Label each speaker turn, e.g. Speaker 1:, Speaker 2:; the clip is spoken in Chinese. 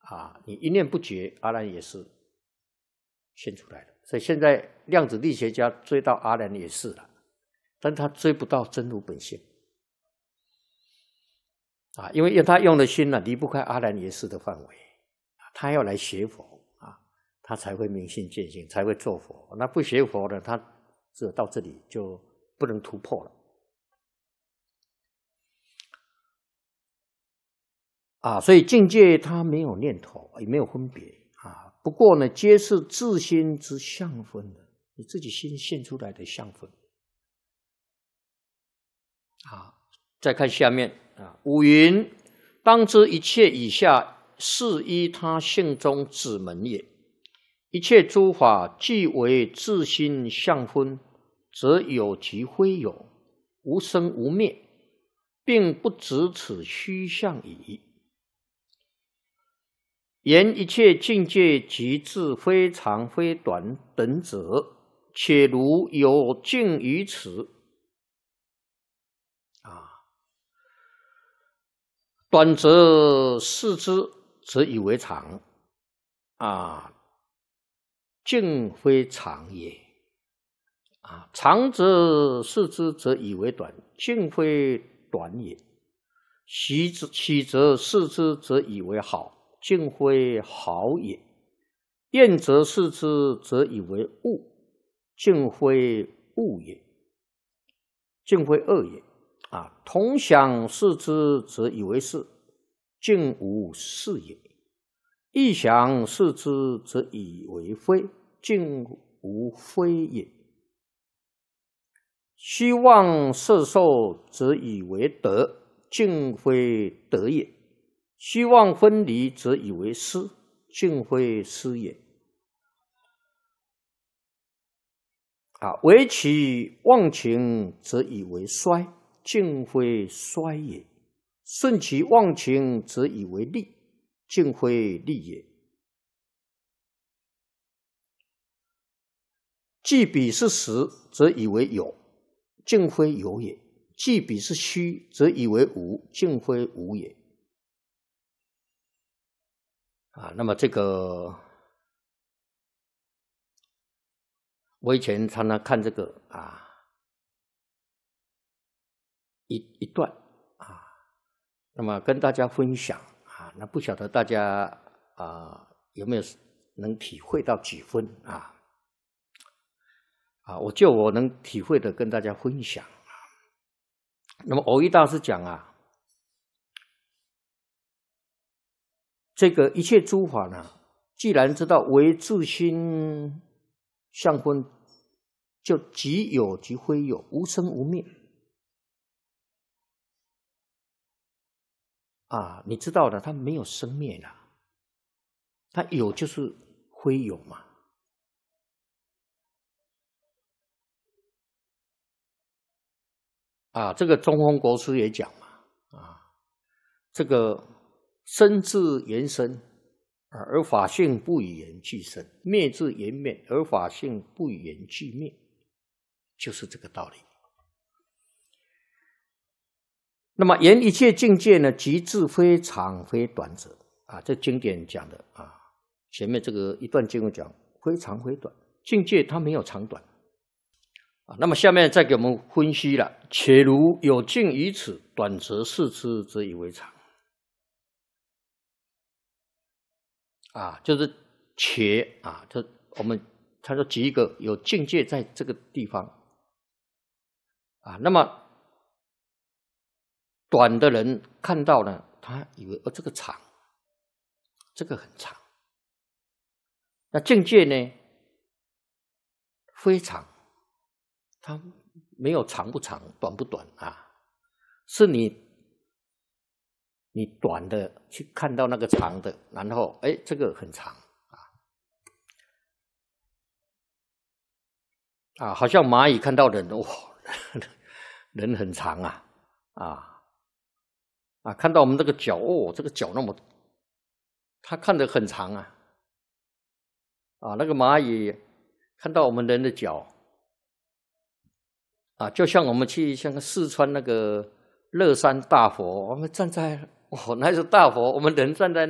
Speaker 1: 你一念不觉，阿难也是现出来的。所以现在量子力学家追到阿难也是了，但他追不到真如本性因为他用的心离不开阿难也是的范围，他要来学佛他才会明心见性，才会做佛。那不学佛的，他只有到这里就不能突破了所以境界它没有念头，也没有分别不过呢，皆是自心之相分的，你自己心现出来的相分再看下面五云：当知一切以下，是依他性中之门也。一切诸法既为自心相分，则有即非有，无生无灭，并不止此虚相矣。言一切境界即至非长非短等者，且如有境于此短则视之，则以为长境非长也长则视之，则以为短，境非短也。喜则视之，则以为好，境非好也。厌则视之，则以为恶，境非恶也，境非恶也同想视之，则以为是，境无是也。异想视之，则以为非，境无非也。虚妄摄受，则以为得，境非得也。虚妄分离，则以为失，境非失也。唯其忘情，则以为衰，境非衰也。顺其忘情，则以为利，境非利也。既彼是实，则以为有，境非有也；既彼是虚，则以为无，境非无也。那么这个我以前常常看这个一段那么跟大家分享那不晓得大家有没有能体会到几分我就我能体会的跟大家分享那么蕅益大师讲这个一切诸法呢，既然知道为自心相分，就即有即非有，无生无灭你知道的，它没有生灭了，它有就是非有嘛。这个中峰国师也讲嘛这个生自言生而法性不以言俱生，灭自言灭而法性不以言俱灭，就是这个道理。那么言一切境界呢，即至非长非短者这经典讲的前面这个一段经文讲非长非短，境界它没有长短那么下面再给我们分析了，且如有境于此，短则视之，则以为长就是且这我们他说举一个有境界在这个地方那么短的人看到呢，他以为这个长，这个很长。那境界呢，非常，它没有长不长，短不短是你短的去看到那个长的，然后这个很长好像蚂蚁看到人人很长看到我们这个脚这个脚那么，他看得很长那个蚂蚁看到我们人的脚就像我们去像四川那个乐山大佛，我们站在那是大佛，我们人站在